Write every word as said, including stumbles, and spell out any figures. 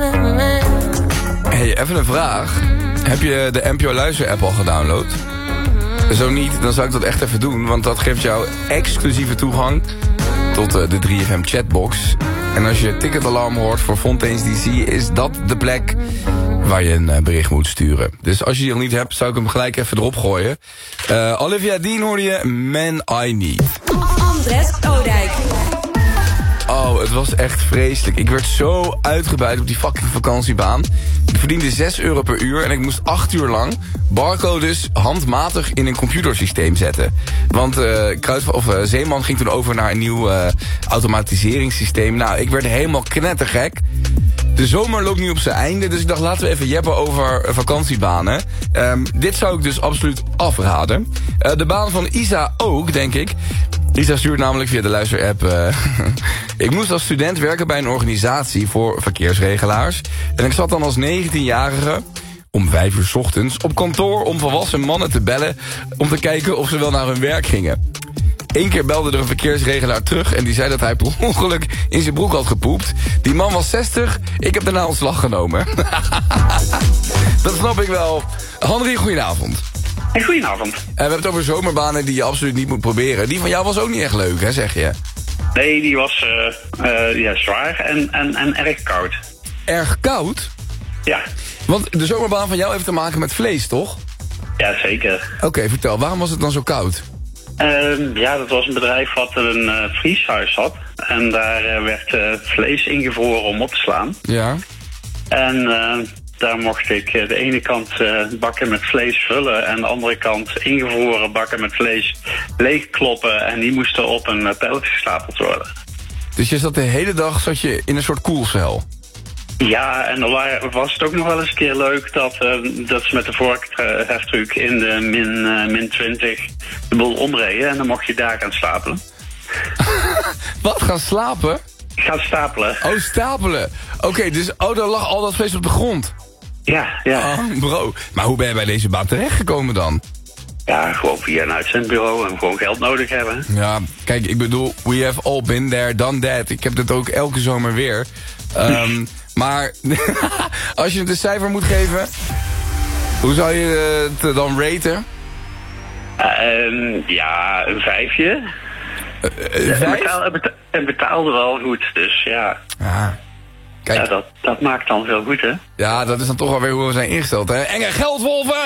Hey, even een vraag. Heb je de N P O Luister-app al gedownload? Zo niet, dan zou ik dat echt even doen. Want dat geeft jou exclusieve toegang tot uh, de drie F M chatbox. En als je ticketalarm hoort voor Fontaine's D C... is dat de plek waar je een uh, bericht moet sturen. Dus als je die al niet hebt, zou ik hem gelijk even erop gooien. Uh, Olivia Dean hoorde je Man I Need. Andres Oudijk. Oh, het was echt vreselijk. Ik werd zo uitgebuit op die fucking vakantiebaan. Ik verdiende zes euro per uur en ik moest acht uur lang barcodes handmatig in een computersysteem zetten. Want uh, Kruid, of, uh, Zeeman ging toen over naar een nieuw uh, automatiseringssysteem. Nou, ik werd helemaal knettergek. De zomer loopt nu op zijn einde, dus ik dacht laten we even jeppen over uh, vakantiebanen. Um, dit zou ik dus absoluut afraden. Uh, de baan van Isa ook, denk ik. Isa stuurt namelijk via de luisterapp... Uh, ik moest als student werken bij een organisatie voor verkeersregelaars. En ik zat dan als negentienjarige om vijf uur 's ochtends op kantoor om volwassen mannen te bellen om te kijken of ze wel naar hun werk gingen. Eén keer belde er een verkeersregelaar terug en die zei dat hij per ongeluk in zijn broek had gepoept. Die man was zestig, ik heb daarna ontslag genomen. Dat snap ik wel. Henri, goedenavond. Hey, goedenavond. Uh, we hebben het over zomerbanen die je absoluut niet moet proberen. Die van jou was ook niet echt leuk, hè, zeg je? Nee, die was uh, uh, ja, zwaar en, en, en erg koud. Erg koud? Ja. Want de zomerbaan van jou heeft te maken met vlees, toch? Ja, zeker. Oké, okay, vertel, waarom was het dan zo koud? Uh, ja, dat was een bedrijf wat een uh, vrieshuis had. En daar uh, werd uh, vlees ingevroren om op te slaan. Ja. En uh, daar mocht ik uh, de ene kant uh, bakken met vlees vullen en de andere kant ingevroren bakken met vlees leegkloppen. En die moesten op een uh, pallet gestapeld worden. Dus je zat de hele dag zat je in een soort koelcel? Ja, en dan was het ook nog wel eens een keer leuk dat, uh, dat ze met de vorkheftruc in de min, uh, min twintig de boel omreden. En dan mocht je daar gaan stapelen. Wat, gaan slapen? Gaan stapelen. Oh, stapelen. Oké, okay, dus oh, daar lag al dat vlees op de grond. Ja, ja. Oh, bro. Maar hoe ben je bij deze baan terechtgekomen dan? Ja, gewoon via een uitzendbureau en gewoon geld nodig hebben. Ja, kijk, ik bedoel, we have all been there, done that. Ik heb dit ook elke zomer weer. Um, maar als je het een cijfer moet geven, hoe zou je het dan raten? Uh, um, ja, een vijfje. Uh, uh, vijf? En, betaal, beta en betaalde wel goed, dus ja. Ah, kijk. Ja, dat, dat maakt dan veel goed, hè? Ja, dat is dan toch wel weer hoe we zijn ingesteld, hè? Enge geldwolven!